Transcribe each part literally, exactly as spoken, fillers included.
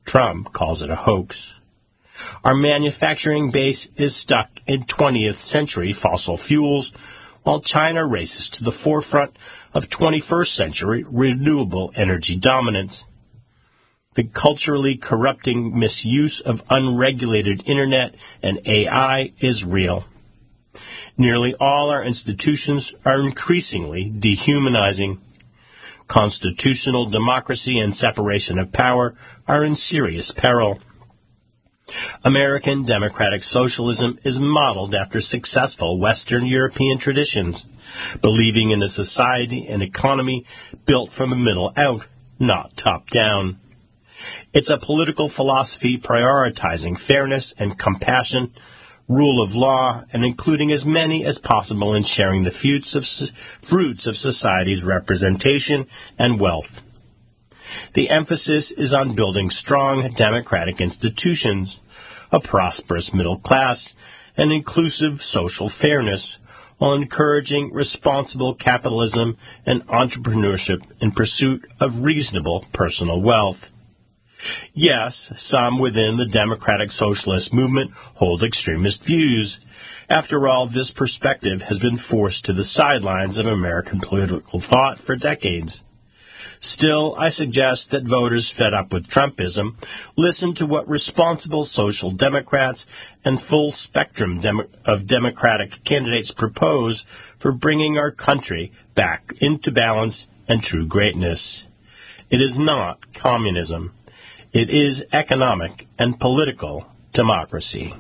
Trump calls it a hoax. Our manufacturing base is stuck in twentieth century fossil fuels, while China races to the forefront of twenty-first century renewable energy dominance. The culturally corrupting misuse of unregulated Internet and A I is real. Nearly all our institutions are increasingly dehumanizing. Constitutional democracy and separation of power are in serious peril. American democratic socialism is modeled after successful Western European traditions, believing in a society and economy built from the middle out, not top down. It's a political philosophy prioritizing fairness and compassion, rule of law, and including as many as possible in sharing the fruits of, fruits of society's representation and wealth. The emphasis is on building strong democratic institutions, a prosperous middle class, and inclusive social fairness, while encouraging responsible capitalism and entrepreneurship in pursuit of reasonable personal wealth. Yes, some within the democratic socialist movement hold extremist views. After all, this perspective has been forced to the sidelines of American political thought for decades. Still, I suggest that voters fed up with Trumpism listen to what responsible social democrats and full spectrum dem- of democratic candidates propose for bringing our country back into balance and true greatness. It is not communism. It is economic and political democracy.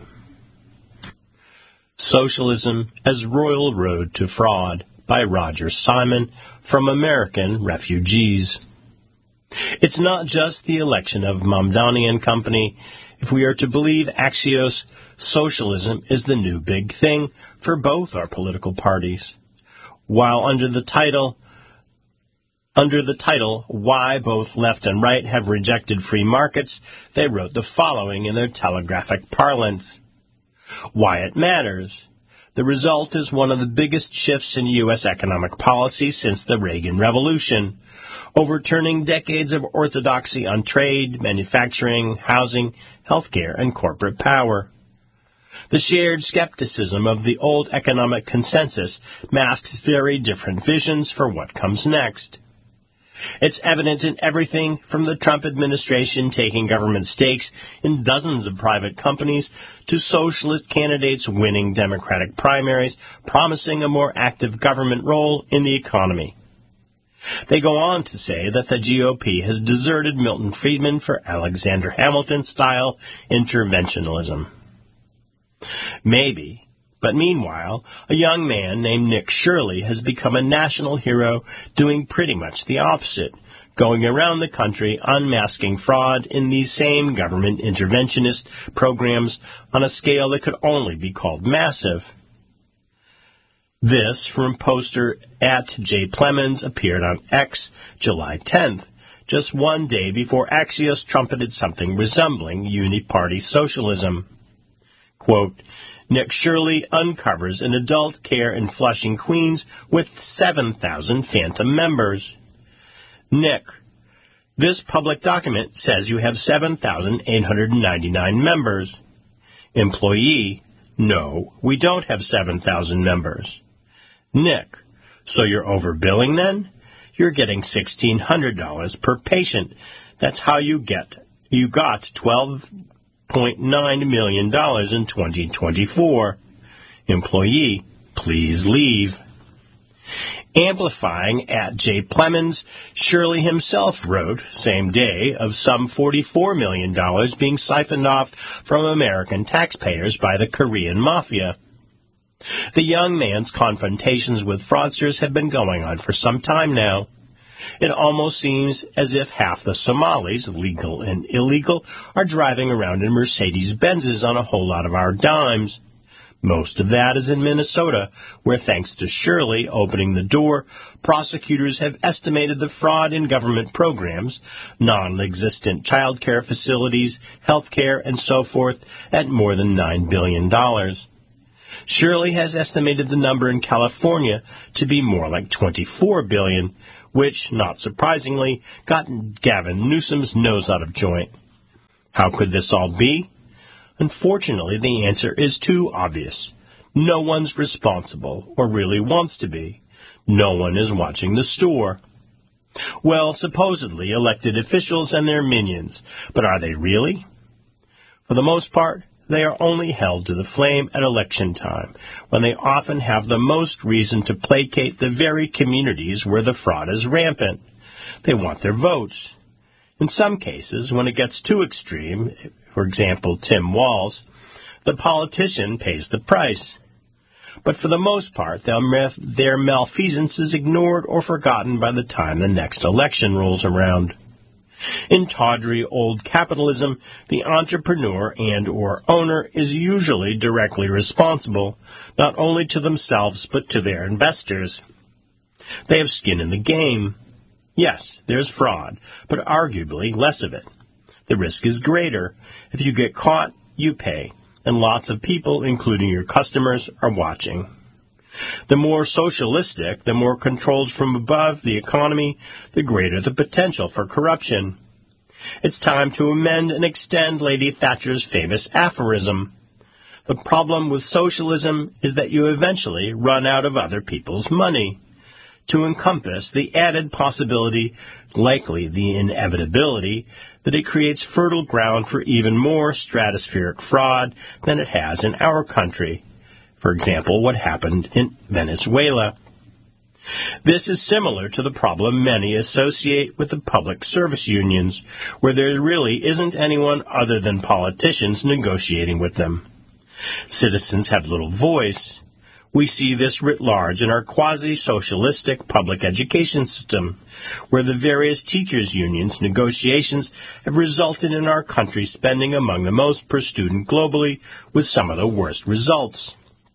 Socialism as Royal Road to Fraud by Roger Simon from American Refugees. It's not just the election of Mamdani and Company. If we are to believe Axios, socialism is the new big thing for both our political parties. While under the title Under the title, Why Both Left and Right Have Rejected Free Markets, they wrote the following in their telegraphic parlance. Why it matters. The result is one of the biggest shifts in U S economic policy since the Reagan Revolution, overturning decades of orthodoxy on trade, manufacturing, housing, healthcare, and corporate power. The shared skepticism of the old economic consensus masks very different visions for what comes next. It's evident in everything from the Trump administration taking government stakes in dozens of private companies to socialist candidates winning Democratic primaries, promising a more active government role in the economy. They go on to say that the G O P has deserted Milton Friedman for Alexander Hamilton-style interventionism. Maybe. But meanwhile, a young man named Nick Shirley has become a national hero doing pretty much the opposite, going around the country unmasking fraud in these same government interventionist programs on a scale that could only be called massive. This from poster at J. Plemons appeared on X July tenth, just one day before Axios trumpeted something resembling uniparty socialism. Quote, Nick Shirley uncovers an adult care in Flushing, Queens with seven thousand phantom members. Nick, this public document says you have seven thousand eight hundred ninety-nine members. Employee, no, we don't have seven thousand members. Nick, so you're overbilling then? You're getting sixteen hundred dollars per patient. That's how you get, you got twelve point nine million dollars in twenty twenty-four. Employee, please leave. Amplifying at J. Plemons, Shirley himself wrote, same day, of some forty-four million dollars being siphoned off from American taxpayers by the Korean mafia. The young man's confrontations with fraudsters have been going on for some time now. It almost seems as if half the Somalis, legal and illegal, are driving around in Mercedes-Benzes on a whole lot of our dimes. Most of that is in Minnesota, where thanks to Shirley opening the door, prosecutors have estimated the fraud in government programs, non-existent child care facilities, health care, and so forth at more than nine billion dollars. Shirley has estimated the number in California to be more like twenty-four billion dollars, which, not surprisingly, got Gavin Newsom's nose out of joint. How could this all be? Unfortunately, the answer is too obvious. No one's responsible, or really wants to be. No one is watching the store. Well, supposedly elected officials and their minions, but are they really? For the most part, they are only held to the flame at election time, when they often have the most reason to placate the very communities where the fraud is rampant. They want their votes. In some cases, when it gets too extreme, for example, Tim Walz, the politician pays the price. But for the most part, their malfeasance is ignored or forgotten by the time the next election rolls around. In tawdry old capitalism, the entrepreneur and or owner is usually directly responsible, not only to themselves but to their investors. They have skin in the game. Yes, there's fraud, but arguably less of it. The risk is greater. If you get caught, you pay, and lots of people, including your customers, are watching. The more socialistic, the more controls from above the economy, the greater the potential for corruption. It's time to amend and extend Lady Thatcher's famous aphorism. The problem with socialism is that you eventually run out of other people's money. To encompass the added possibility, likely the inevitability, that it creates fertile ground for even more stratospheric fraud than it has in our country. For example, what happened in Venezuela. This is similar to the problem many associate with the public service unions, where there really isn't anyone other than politicians negotiating with them. Citizens have little voice. We see this writ large in our quasi-socialistic public education system, where the various teachers' unions' negotiations have resulted in our country spending among the most per student globally, with some of the worst results.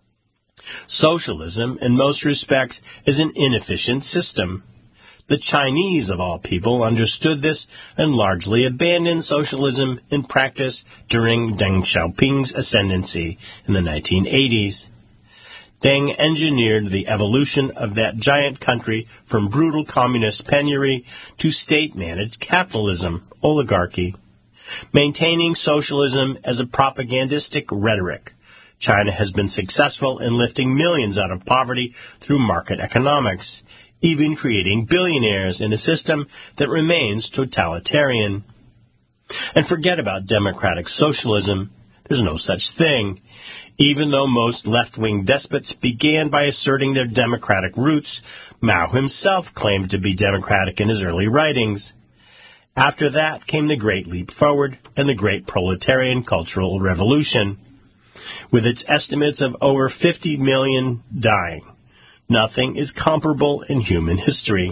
Socialism, in most respects, is an inefficient system. The Chinese, of all people, understood this and largely abandoned socialism in practice during Deng Xiaoping's ascendancy in the nineteen eighties. Deng engineered the evolution of that giant country from brutal communist penury to state-managed capitalism, oligarchy. Maintaining socialism as a propagandistic rhetoric, China has been successful in lifting millions out of poverty through market economics, even creating billionaires in a system that remains totalitarian. And forget about democratic socialism. There's no such thing. Even though most left-wing despots began by asserting their democratic roots, Mao himself claimed to be democratic in his early writings. After that came the Great Leap Forward and the Great Proletarian Cultural Revolution, with its estimates of over fifty million dying. Nothing is comparable in human history.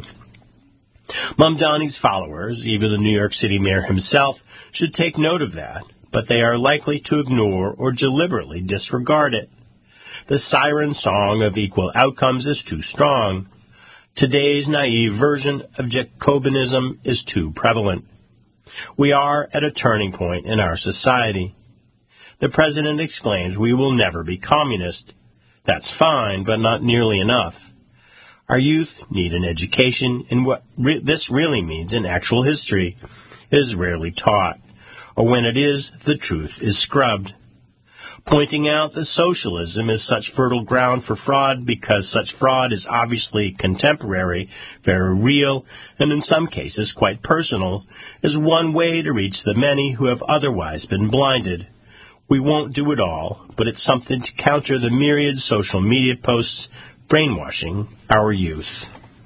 Mamdani's followers, even the New York City mayor himself, should take note of that, but they are likely to ignore or deliberately disregard it. The siren song of equal outcomes is too strong. Today's naive version of Jacobinism is too prevalent. We are at a turning point in our society. The president exclaims, "We will never be communist." That's fine, but not nearly enough. Our youth need an education in what re- this really means in actual history. It is rarely taught, or when it is, the truth is scrubbed. Pointing out that socialism is such fertile ground for fraud because such fraud is obviously contemporary, very real, and in some cases quite personal, is one way to reach the many who have otherwise been blinded. We won't do it all, but it's something to counter the myriad social media posts brainwashing our youth.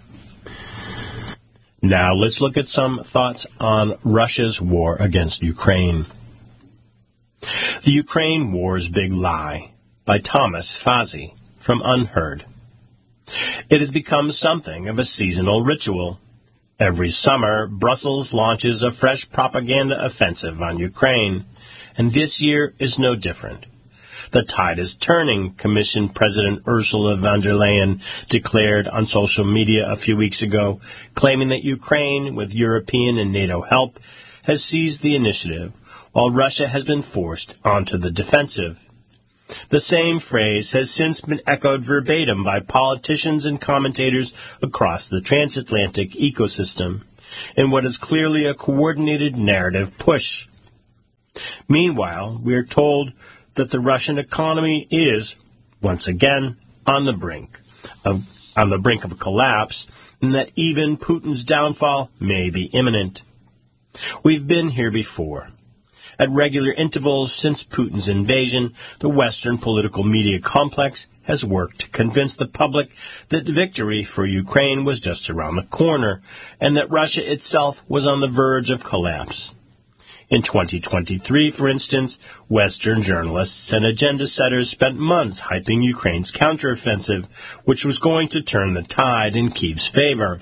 Now let's look at some thoughts on Russia's war against Ukraine. The Ukraine War's Big Lie by Thomas Fazzi from Unheard. It has become something of a seasonal ritual. Every summer, Brussels launches a fresh propaganda offensive on Ukraine, and this year is no different. The tide is turning, Commission President Ursula von der Leyen declared on social media a few weeks ago, claiming that Ukraine, with European and NATO help, has seized the initiative, while Russia has been forced onto the defensive. The same phrase has since been echoed verbatim by politicians and commentators across the transatlantic ecosystem, in what is clearly a coordinated narrative push. Meanwhile, we are told that the Russian economy is, once again, on the brink of on the brink of collapse, and that even Putin's downfall may be imminent. We've been here before. At regular intervals since Putin's invasion, the Western political media complex has worked to convince the public that victory for Ukraine was just around the corner, and that Russia itself was on the verge of collapse. In twenty twenty-three, for instance, Western journalists and agenda setters spent months hyping Ukraine's counteroffensive, which was going to turn the tide in Kyiv's favor.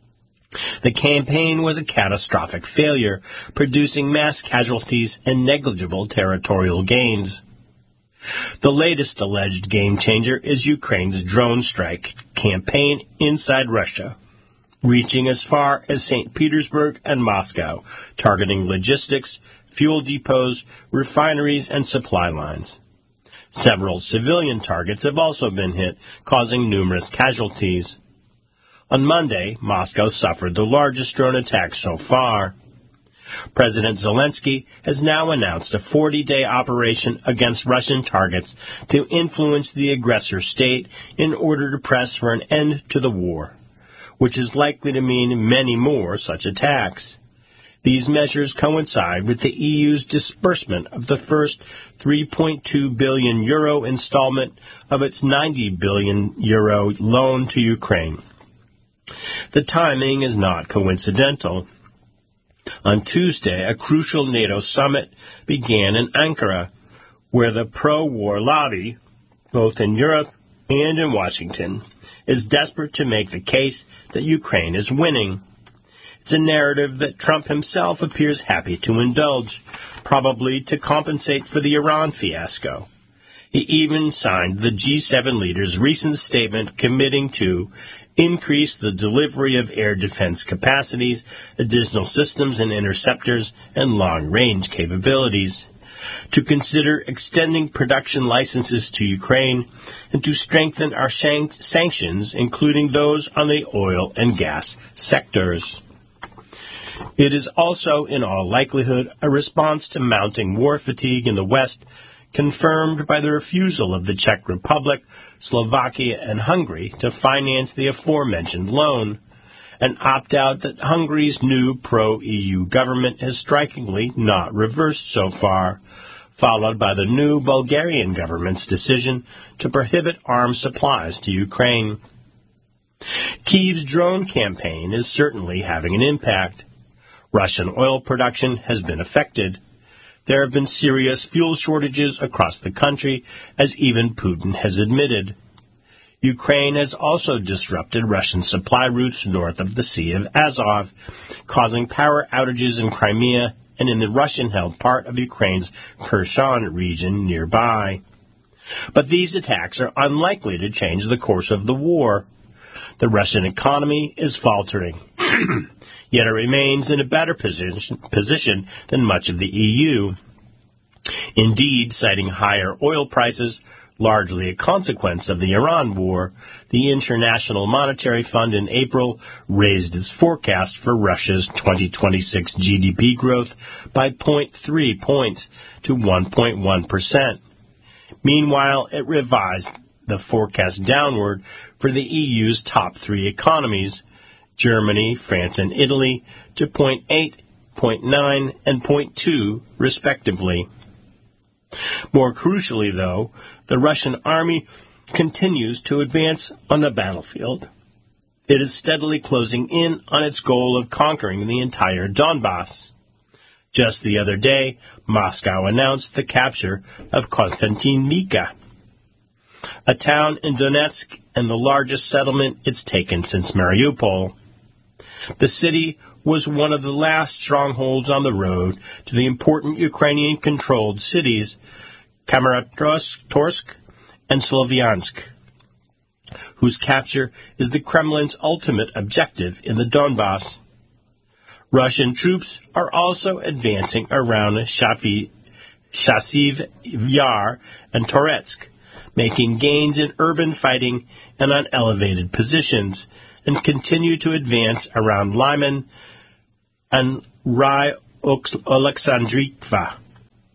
The campaign was a catastrophic failure, producing mass casualties and negligible territorial gains. The latest alleged game-changer is Ukraine's drone strike campaign inside Russia, reaching as far as Saint Petersburg and Moscow, targeting logistics, fuel depots, refineries, and supply lines. Several civilian targets have also been hit, causing numerous casualties. On Monday, Moscow suffered the largest drone attack so far. President Zelensky has now announced a forty-day operation against Russian targets to influence the aggressor state in order to press for an end to the war, which is likely to mean many more such attacks. These measures coincide with the E U's disbursement of the first three point two billion euro installment of its ninety billion euro loan to Ukraine. The timing is not coincidental. On Tuesday, a crucial NATO summit began in Ankara, where the pro-war lobby, both in Europe and in Washington, is desperate to make the case that Ukraine is winning. It's a narrative that Trump himself appears happy to indulge, probably to compensate for the Iran fiasco. He even signed the G seven leaders' recent statement committing to increase the delivery of air defense capacities, additional systems and interceptors, and long-range capabilities, to consider extending production licenses to Ukraine, and to strengthen our shank- sanctions, including those on the oil and gas sectors. It is also, in all likelihood, a response to mounting war fatigue in the West, confirmed by the refusal of the Czech Republic, Slovakia, and Hungary to finance the aforementioned loan, an opt-out that Hungary's new pro-E U government has strikingly not reversed so far, followed by the new Bulgarian government's decision to prohibit arms supplies to Ukraine. Kyiv's drone campaign is certainly having an impact. Russian oil production has been affected. There have been serious fuel shortages across the country, as even Putin has admitted. Ukraine has also disrupted Russian supply routes north of the Sea of Azov, causing power outages in Crimea and in the Russian-held part of Ukraine's Kherson region nearby. But these attacks are unlikely to change the course of the war. The Russian economy is faltering, yet it remains in a better position, position than much of the E U. Indeed, citing higher oil prices, largely a consequence of the Iran war, the International Monetary Fund in April raised its forecast for Russia's twenty twenty-six G D P growth by zero point three points to one point one percent. Meanwhile, it revised the forecast downward for the E U's top three economies, Germany, France, and Italy, to zero point eight, zero point nine, and zero point two, respectively. More crucially, though, the Russian army continues to advance on the battlefield. It is steadily closing in on its goal of conquering the entire Donbass. Just the other day, Moscow announced the capture of Konstantinivka, a town in Donetsk and the largest settlement it's taken since Mariupol. The city was one of the last strongholds on the road to the important Ukrainian-controlled cities Kramatorsk and Sloviansk, whose capture is the Kremlin's ultimate objective in the Donbass. Russian troops are also advancing around Shafi, Chasiv Yar and Toretsk, making gains in urban fighting and on elevated positions, and continue to advance around Lyman and Rai Alexandriivka.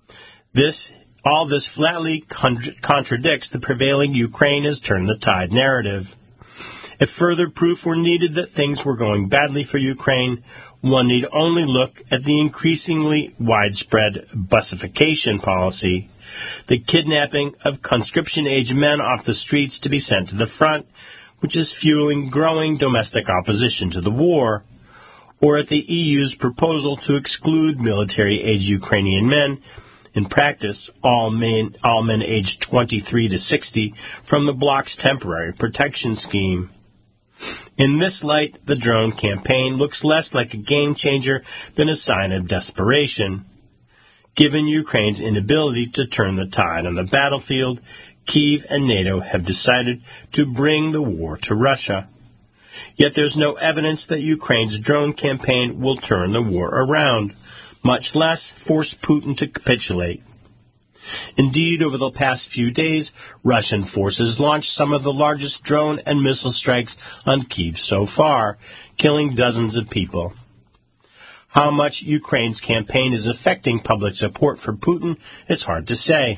This, all this flatly contra- contradicts the prevailing Ukraine has turned the tide narrative. If further proof were needed that things were going badly for Ukraine, one need only look at the increasingly widespread bussification policy, the kidnapping of conscription-age men off the streets to be sent to the front, which is fueling growing domestic opposition to the war, or at the E U's proposal to exclude military-age Ukrainian men, in practice all men, all men aged twenty-three to sixty, from the bloc's temporary protection scheme. In this light, the drone campaign looks less like a game-changer than a sign of desperation. Given Ukraine's inability to turn the tide on the battlefield, Kyiv and NATO have decided to bring the war to Russia. Yet there's no evidence that Ukraine's drone campaign will turn the war around, much less force Putin to capitulate. Indeed, over the past few days, Russian forces launched some of the largest drone and missile strikes on Kyiv so far, killing dozens of people. How much Ukraine's campaign is affecting public support for Putin is hard to say.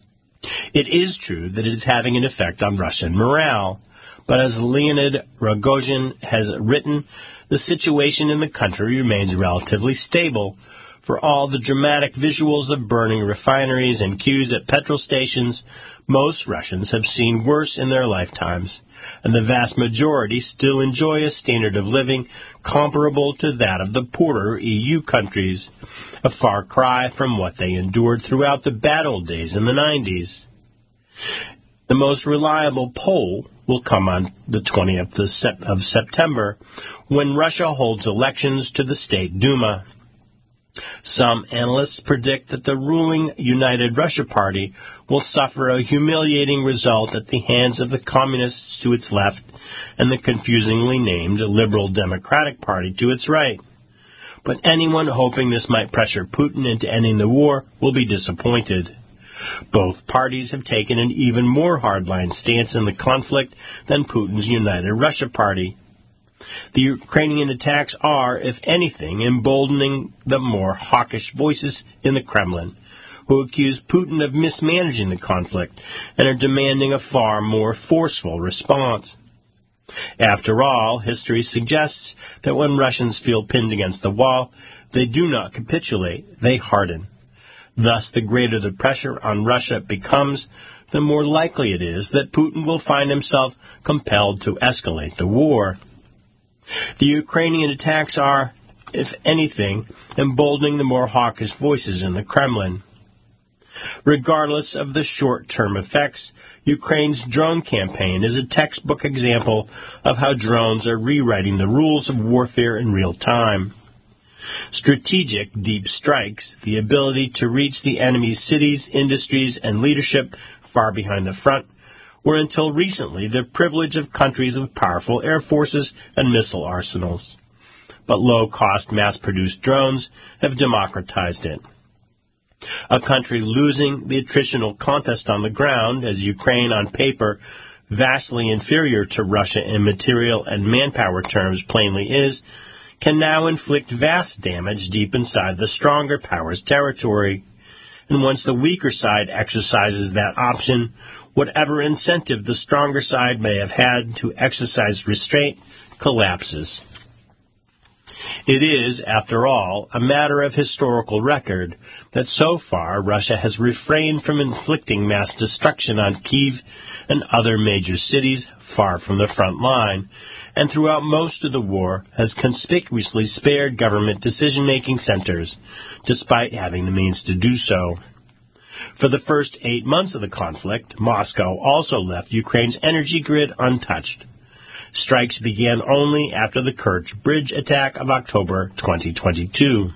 It is true that it is having an effect on Russian morale, but as Leonid Rogozin has written, the situation in the country remains relatively stable. For all the dramatic visuals of burning refineries and queues at petrol stations, most Russians have seen worse in their lifetimes, and the vast majority still enjoy a standard of living comparable to that of the poorer E U countries, a far cry from what they endured throughout the bad old days in the nineties. The most reliable poll will come on the twentieth of September, when Russia holds elections to the State Duma. Some analysts predict that the ruling United Russia Party will suffer a humiliating result at the hands of the communists to its left and the confusingly named Liberal Democratic Party to its right. But anyone hoping this might pressure Putin into ending the war will be disappointed. Both parties have taken an even more hardline stance in the conflict than Putin's United Russia Party. The Ukrainian attacks are, if anything, emboldening the more hawkish voices in the Kremlin, who accuse Putin of mismanaging the conflict and are demanding a far more forceful response. After all, history suggests that when Russians feel pinned against the wall, they do not capitulate, they harden. Thus, the greater the pressure on Russia becomes, the more likely it is that Putin will find himself compelled to escalate the war. The Ukrainian attacks are, if anything, emboldening the more hawkish voices in the Kremlin. Regardless of the short-term effects, Ukraine's drone campaign is a textbook example of how drones are rewriting the rules of warfare in real time. Strategic deep strikes, the ability to reach the enemy's cities, industries, and leadership far behind the front, were until recently the privilege of countries with powerful air forces and missile arsenals. But low-cost, mass-produced drones have democratized it. A country losing the attritional contest on the ground, as Ukraine on paper, vastly inferior to Russia in material and manpower terms plainly is, can now inflict vast damage deep inside the stronger power's territory. And once the weaker side exercises that option, whatever incentive the stronger side may have had to exercise restraint collapses. It is, after all, a matter of historical record that so far Russia has refrained from inflicting mass destruction on Kyiv and other major cities far from the front line, and throughout most of the war has conspicuously spared government decision-making centers, despite having the means to do so. For the first eight months of the conflict, Moscow also left Ukraine's energy grid untouched. Strikes began only after the Kerch Bridge attack of October twenty twenty-two.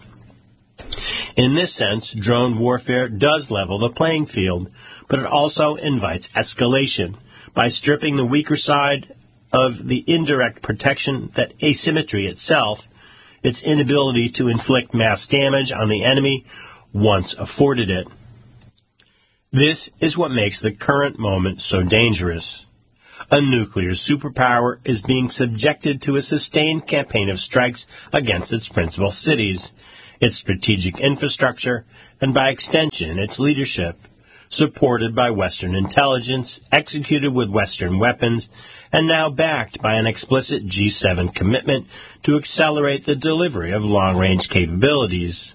In this sense, drone warfare does level the playing field, but it also invites escalation by stripping the weaker side of the indirect protection that asymmetry itself, its inability to inflict mass damage on the enemy, once afforded it. This is what makes the current moment so dangerous. A nuclear superpower is being subjected to a sustained campaign of strikes against its principal cities, its strategic infrastructure, and by extension, its leadership, supported by Western intelligence, executed with Western weapons, and now backed by an explicit G seven commitment to accelerate the delivery of long-range capabilities.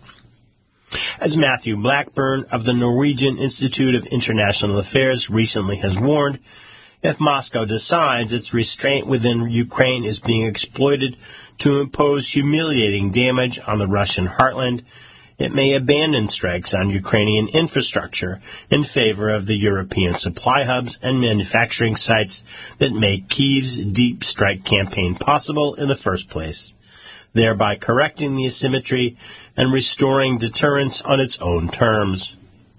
As Matthew Blackburn of the Norwegian Institute of International Affairs recently has warned, if Moscow decides its restraint within Ukraine is being exploited to impose humiliating damage on the Russian heartland, it may abandon strikes on Ukrainian infrastructure in favor of the European supply hubs and manufacturing sites that make Kyiv's deep strike campaign possible in the first place, thereby correcting the asymmetry and restoring deterrence on its own terms.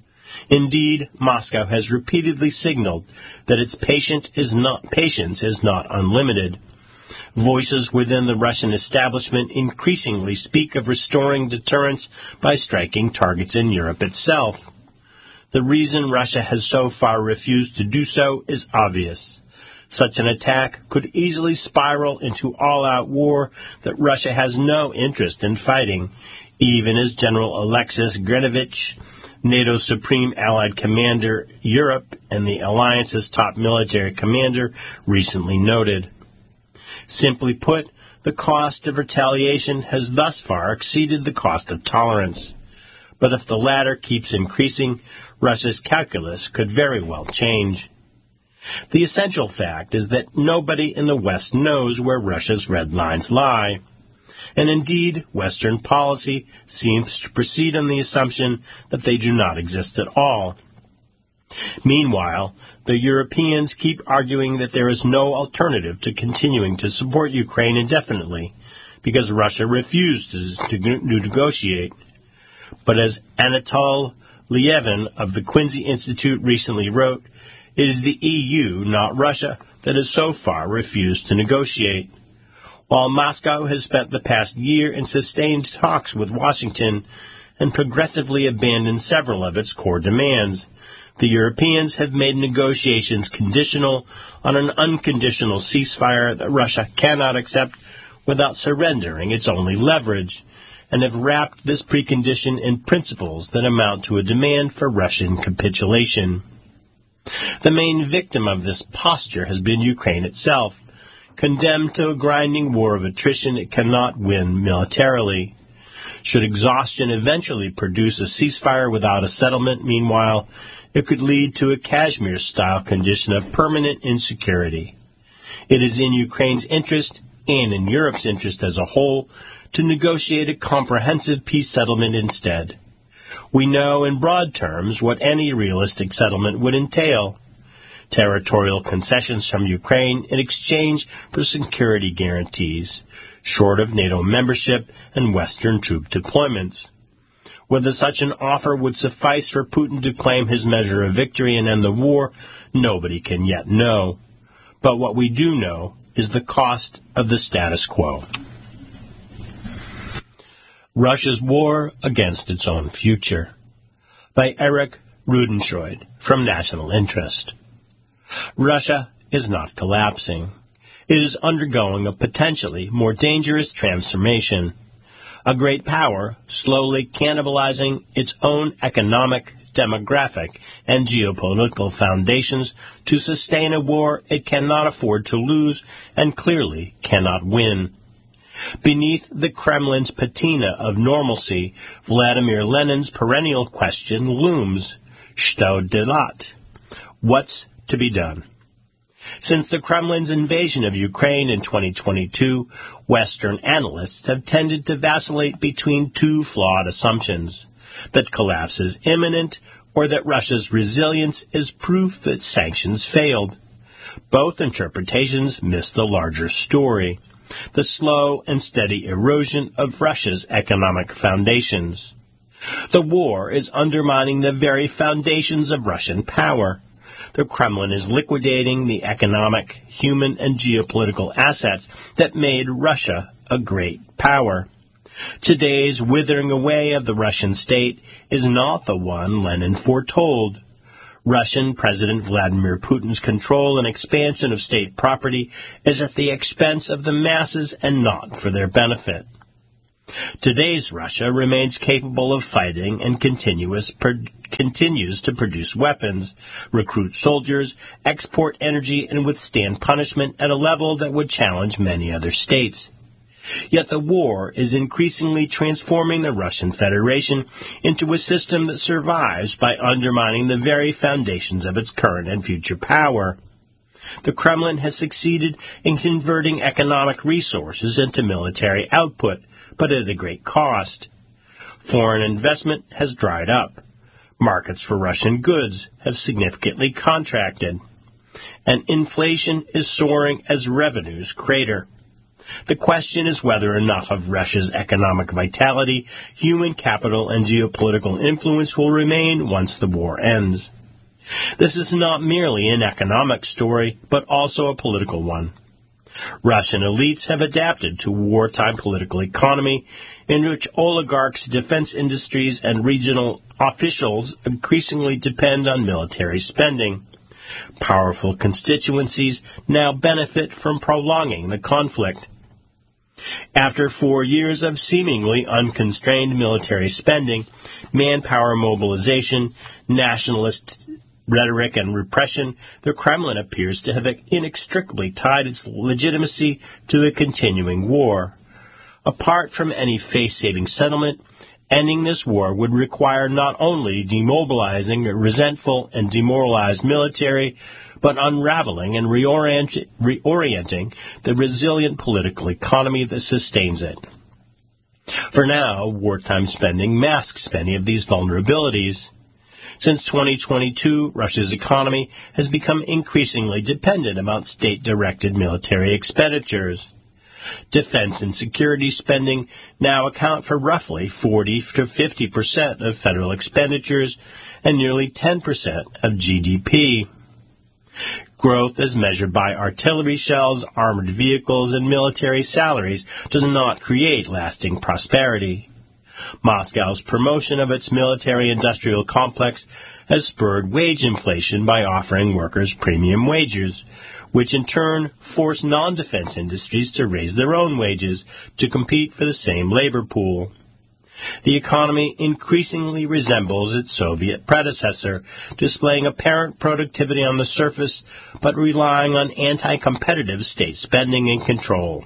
Indeed, Moscow has repeatedly signaled that its patient is not, patience is not unlimited. Voices within the Russian establishment increasingly speak of restoring deterrence by striking targets in Europe itself. The reason Russia has so far refused to do so is obvious. Such an attack could easily spiral into all-out war that Russia has no interest in fighting, even as General Alexis Grinovich, NATO's Supreme Allied Commander Europe and the alliance's top military commander, recently noted. Simply put, the cost of retaliation has thus far exceeded the cost of tolerance. But if the latter keeps increasing, Russia's calculus could very well change. The essential fact is that nobody in the West knows where Russia's red lines lie. And indeed, Western policy seems to proceed on the assumption that they do not exist at all. Meanwhile, the Europeans keep arguing that there is no alternative to continuing to support Ukraine indefinitely, because Russia refuses to negotiate. But as Anatol Lievin of the Quincy Institute recently wrote, it is the E U, not Russia, that has so far refused to negotiate. While Moscow has spent the past year in sustained talks with Washington and progressively abandoned several of its core demands, the Europeans have made negotiations conditional on an unconditional ceasefire that Russia cannot accept without surrendering its only leverage, and have wrapped this precondition in principles that amount to a demand for Russian capitulation. The main victim of this posture has been Ukraine itself, condemned to a grinding war of attrition it cannot win militarily. Should exhaustion eventually produce a ceasefire without a settlement, meanwhile, it could lead to a Kashmir-style condition of permanent insecurity. It is in Ukraine's interest, and in Europe's interest as a whole, to negotiate a comprehensive peace settlement instead. We know in broad terms what any realistic settlement would entail: territorial concessions from Ukraine in exchange for security guarantees, short of NATO membership and Western troop deployments. Whether such an offer would suffice for Putin to claim his measure of victory and end the war, nobody can yet know. But what we do know is the cost of the status quo. Russia's War Against Its Own Future, by Eric Rudenschroid from National Interest. Russia is not collapsing. It is undergoing a potentially more dangerous transformation. A great power slowly cannibalizing its own economic, demographic, and geopolitical foundations to sustain a war it cannot afford to lose and clearly cannot win. Beneath the Kremlin's patina of normalcy, Vladimir Lenin's perennial question looms: Что делать? What's to be done? Since the Kremlin's invasion of Ukraine in twenty twenty-two, Western analysts have tended to vacillate between two flawed assumptions: that collapse is imminent, or that Russia's resilience is proof that sanctions failed. Both interpretations miss the larger story: the slow and steady erosion of Russia's economic foundations. The war is undermining the very foundations of Russian power. The Kremlin is liquidating the economic, human, and geopolitical assets that made Russia a great power. Today's withering away of the Russian state is not the one Lenin foretold. Russian President Vladimir Putin's control and expansion of state property is at the expense of the masses and not for their benefit. Today's Russia remains capable of fighting and continuous pro- continues to produce weapons, recruit soldiers, export energy, and withstand punishment at a level that would challenge many other states. Yet the war is increasingly transforming the Russian Federation into a system that survives by undermining the very foundations of its current and future power. The Kremlin has succeeded in converting economic resources into military output, but at a great cost. Foreign investment has dried up. Markets for Russian goods have significantly contracted. And inflation is soaring as revenues crater. The question is whether enough of Russia's economic vitality, human capital, and geopolitical influence will remain once the war ends. This is not merely an economic story, but also a political one. Russian elites have adapted to wartime political economy in which oligarchs, defense industries, and regional officials increasingly depend on military spending. Powerful constituencies now benefit from prolonging the conflict. After four years of seemingly unconstrained military spending, manpower mobilization, nationalist rhetoric, and repression, the Kremlin appears to have inextricably tied its legitimacy to the continuing war. Apart from any face-saving settlement, ending this war would require not only demobilizing a resentful and demoralized military, but unraveling and reorient, reorienting the resilient political economy that sustains it. For now, wartime spending masks many of these vulnerabilities. Since twenty twenty-two, Russia's economy has become increasingly dependent on state-directed military expenditures. Defense and security spending now account for roughly forty to fifty percent of federal expenditures and nearly ten percent of G D P. Growth as measured by artillery shells, armored vehicles, and military salaries does not create lasting prosperity. Moscow's promotion of its military-industrial complex has spurred wage inflation by offering workers premium wages, which in turn force non-defense industries to raise their own wages to compete for the same labor pool. The economy increasingly resembles its Soviet predecessor, displaying apparent productivity on the surface, but relying on anti-competitive state spending and control.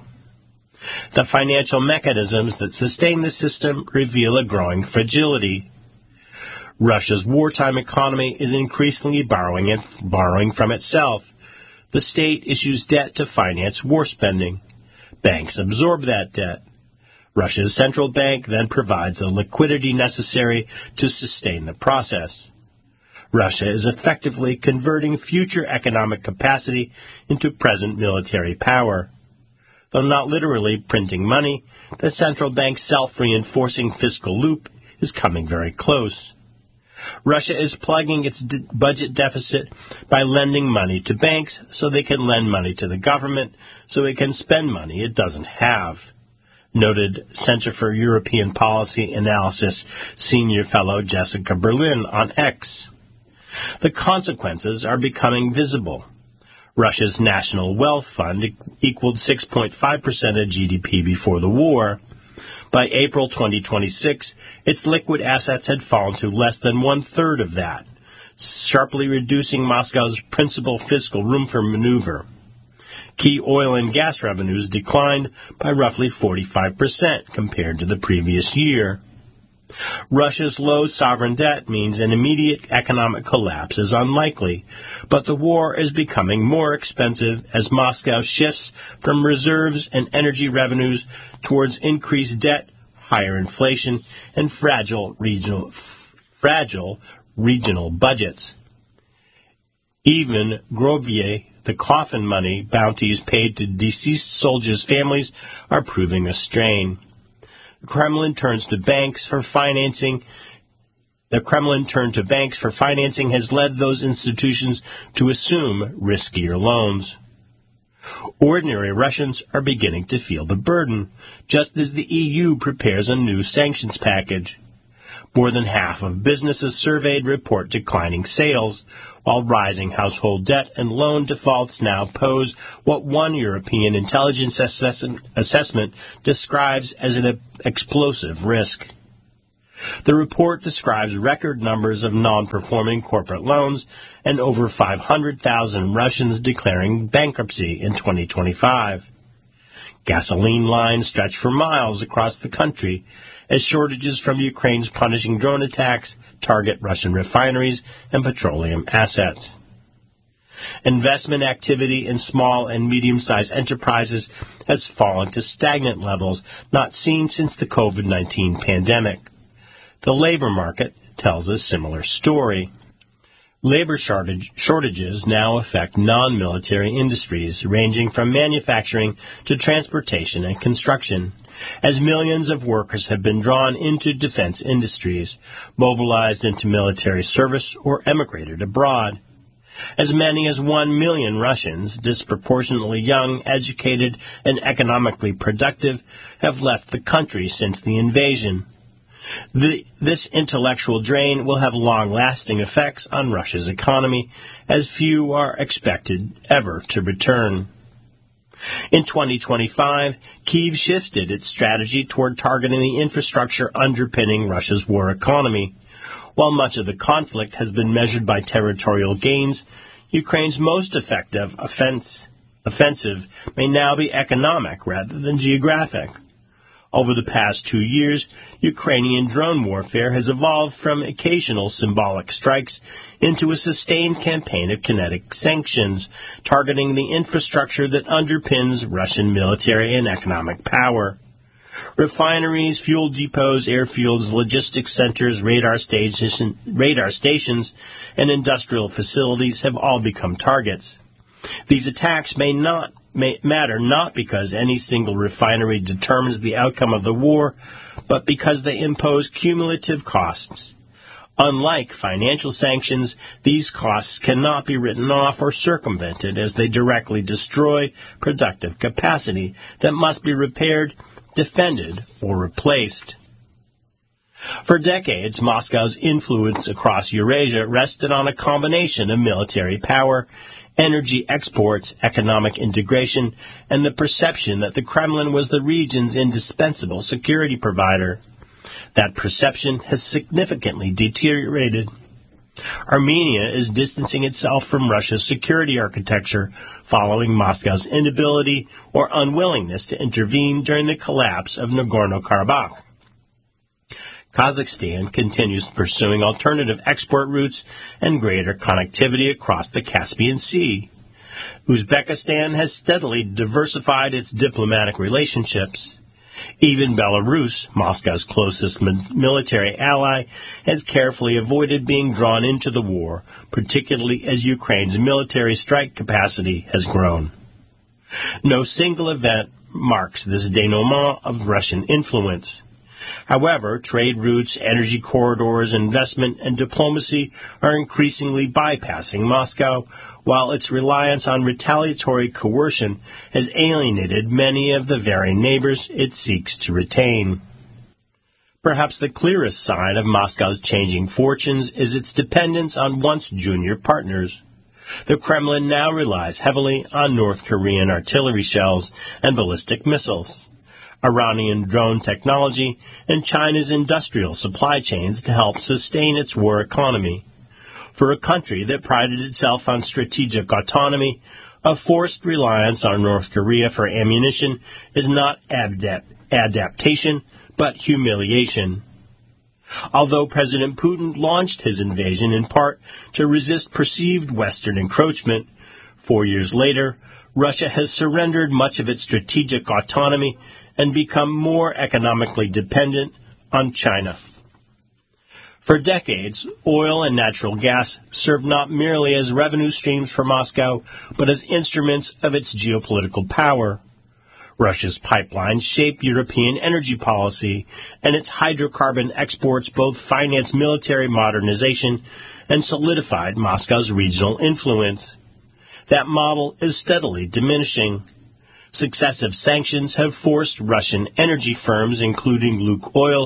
The financial mechanisms that sustain the system reveal a growing fragility. Russia's wartime economy is increasingly borrowing, and borrowing from itself. The state issues debt to finance war spending. Banks absorb that debt. Russia's central bank then provides the liquidity necessary to sustain the process. Russia is effectively converting future economic capacity into present military power. Though not literally printing money, the central bank's self-reinforcing fiscal loop is coming very close. Russia is plugging its de- budget deficit by lending money to banks so they can lend money to the government so it can spend money it doesn't have, noted Center for European Policy Analysis senior fellow Jessica Berlin on X. The consequences are becoming visible. Russia's National Wealth Fund equaled six point five percent of G D P before the war. By April twenty twenty-six, its liquid assets had fallen to less than one-third of that, sharply reducing Moscow's principal fiscal room for maneuver. Key oil and gas revenues declined by roughly forty-five percent compared to the previous year. Russia's low sovereign debt means an immediate economic collapse is unlikely, but the war is becoming more expensive as Moscow shifts from reserves and energy revenues towards increased debt, higher inflation, and fragile regional, f- fragile regional budgets. Even Grovier, the coffin money bounties paid to deceased soldiers' families, are proving a strain. The Kremlin turns to banks for financing. The Kremlin turn to banks for financing has led those institutions to assume riskier loans. Ordinary Russians are beginning to feel the burden, just as the E U prepares a new sanctions package. More than half of businesses surveyed report declining sales, while rising household debt and loan defaults now pose what one European intelligence assess- assessment describes as an explosive risk. The report describes record numbers of non-performing corporate loans and over five hundred thousand Russians declaring bankruptcy in twenty twenty-five. Gasoline lines stretch for miles across the country as shortages from Ukraine's punishing drone attacks target Russian refineries and petroleum assets. Investment activity in small and medium-sized enterprises has fallen to stagnant levels not seen since the COVID nineteen pandemic. The labor market tells a similar story. Labor shortage, shortages now affect non-military industries, ranging from manufacturing to transportation and construction, as millions of workers have been drawn into defense industries, mobilized into military service, or emigrated abroad. As many as one million Russians, disproportionately young, educated, and economically productive, have left the country since the invasion. The, this intellectual drain will have long-lasting effects on Russia's economy, as few are expected ever to return. In twenty twenty-five, Kyiv shifted its strategy toward targeting the infrastructure underpinning Russia's war economy. While much of the conflict has been measured by territorial gains, Ukraine's most effective offense, offensive may now be economic rather than geographic. Over the past two years, Ukrainian drone warfare has evolved from occasional symbolic strikes into a sustained campaign of kinetic sanctions, targeting the infrastructure that underpins Russian military and economic power. Refineries, fuel depots, airfields, logistics centers, radar, station, radar stations, and industrial facilities have all become targets. These attacks may not may matter not because any single refinery determines the outcome of the war, but because they impose cumulative costs. Unlike financial sanctions, these costs cannot be written off or circumvented as they directly destroy productive capacity that must be repaired, defended, or replaced. For decades, Moscow's influence across Eurasia rested on a combination of military power, energy exports, economic integration, and the perception that the Kremlin was the region's indispensable security provider. That perception has significantly deteriorated. Armenia is distancing itself from Russia's security architecture following Moscow's inability or unwillingness to intervene during the collapse of Nagorno-Karabakh. Kazakhstan continues pursuing alternative export routes and greater connectivity across the Caspian Sea. Uzbekistan has steadily diversified its diplomatic relationships. Even Belarus, Moscow's closest military ally, has carefully avoided being drawn into the war, particularly as Ukraine's military strike capacity has grown. No single event marks this denouement of Russian influence. However, trade routes, energy corridors, investment, and diplomacy are increasingly bypassing Moscow, while its reliance on retaliatory coercion has alienated many of the very neighbors it seeks to retain. Perhaps the clearest sign of Moscow's changing fortunes is its dependence on once junior partners. The Kremlin now relies heavily on North Korean artillery shells and ballistic missiles, Iranian drone technology, and China's industrial supply chains to help sustain its war economy. For a country that prided itself on strategic autonomy, a forced reliance on North Korea for ammunition is not adapt- adaptation, but humiliation. Although President Putin launched his invasion in part to resist perceived Western encroachment, four years later, Russia has surrendered much of its strategic autonomy and become more economically dependent on China. For decades, oil and natural gas served not merely as revenue streams for Moscow, but as instruments of its geopolitical power. Russia's pipelines shaped European energy policy, and its hydrocarbon exports both financed military modernization and solidified Moscow's regional influence. That model is steadily diminishing. Successive sanctions have forced Russian energy firms, including Lukoil,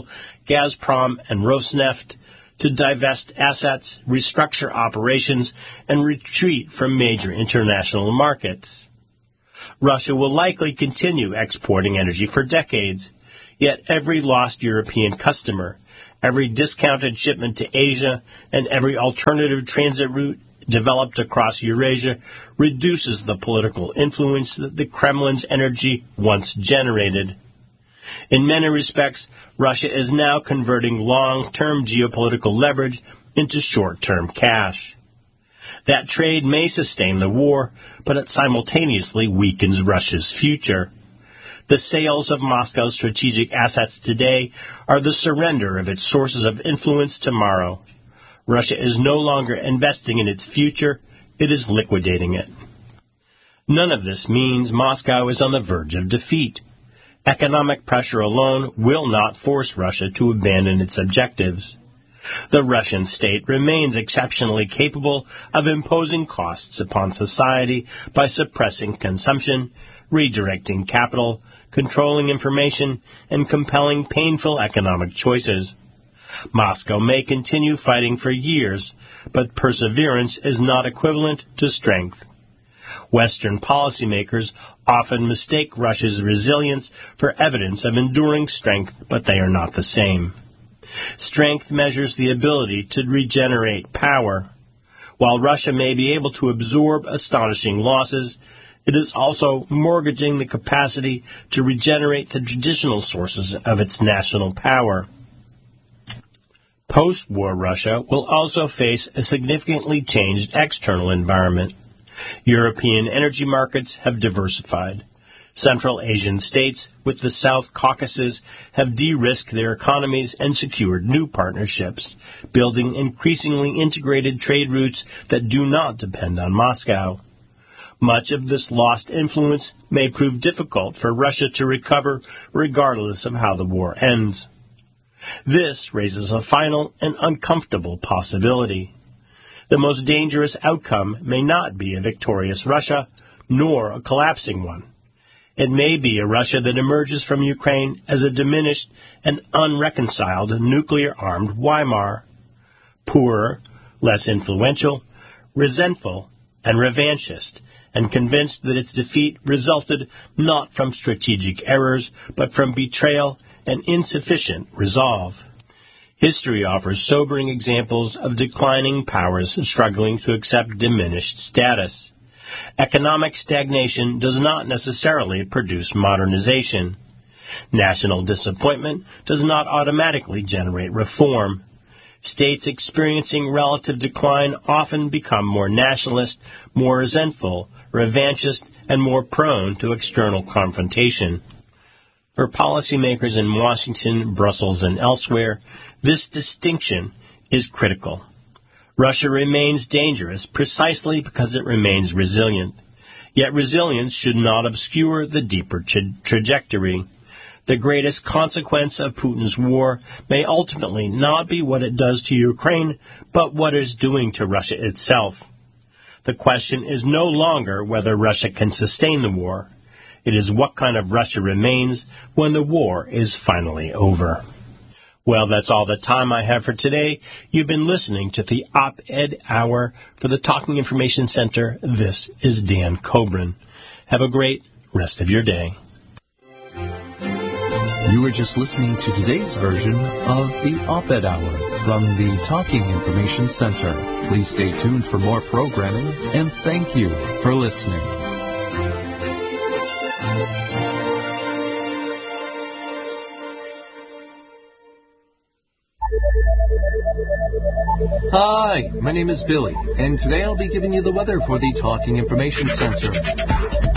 Gazprom, and Rosneft to divest assets, restructure operations, and retreat from major international markets. Russia will likely continue exporting energy for decades, yet every lost European customer, every discounted shipment to Asia, and every alternative transit route developed across Eurasia reduces the political influence that the Kremlin's energy once generated. In many respects, Russia is now converting long-term geopolitical leverage into short-term cash. That trade may sustain the war, but it simultaneously weakens Russia's future. The sales of Moscow's strategic assets today are the surrender of its sources of influence tomorrow. Russia is no longer investing in its future, it is liquidating it. None of this means Moscow is on the verge of defeat. Economic pressure alone will not force Russia to abandon its objectives. The Russian state remains exceptionally capable of imposing costs upon society by suppressing consumption, redirecting capital, controlling information, and compelling painful economic choices. Moscow may continue fighting for years, but perseverance is not equivalent to strength. Western policymakers often mistake Russia's resilience for evidence of enduring strength, but they are not the same. Strength measures the ability to regenerate power. While Russia may be able to absorb astonishing losses, it is also mortgaging the capacity to regenerate the traditional sources of its national power. Post-war Russia will also face a significantly changed external environment. European energy markets have diversified. Central Asian states with the South Caucasus have de-risked their economies and secured new partnerships, building increasingly integrated trade routes that do not depend on Moscow. Much of this lost influence may prove difficult for Russia to recover regardless of how the war ends. This raises a final and uncomfortable possibility. The most dangerous outcome may not be a victorious Russia, nor a collapsing one. It may be a Russia that emerges from Ukraine as a diminished and unreconciled nuclear-armed Weimar, poorer, less influential, resentful, and revanchist, and convinced that its defeat resulted not from strategic errors, but from betrayal and insufficient resolve. History offers sobering examples of declining powers struggling to accept diminished status. Economic stagnation does not necessarily produce modernization. National disappointment does not automatically generate reform. States experiencing relative decline often become more nationalist, more resentful, revanchist, and more prone to external confrontation. For policymakers in Washington, Brussels, and elsewhere, this distinction is critical. Russia remains dangerous precisely because it remains resilient. Yet resilience should not obscure the deeper tra- trajectory. The greatest consequence of Putin's war may ultimately not be what it does to Ukraine, but what it is doing to Russia itself. The question is no longer whether Russia can sustain the war. It is what kind of Russia remains when the war is finally over. Well, that's all the time I have for today. You've been listening to the Op-Ed Hour for the Talking Information Center. This is Dan Coburn. Have a great rest of your day. You were just listening to today's version of the Op-Ed Hour from the Talking Information Center. Please stay tuned for more programming, and thank you for listening. Hi, my name is Billy, and today I'll be giving you the weather for the Talking Information Center.